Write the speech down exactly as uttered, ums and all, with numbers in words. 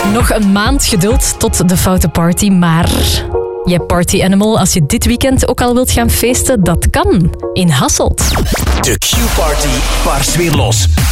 Nog een maand geduld tot de foute party, maar je party animal, als je dit weekend ook al wilt gaan feesten, dat kan in Hasselt. De Q-party barst weer los.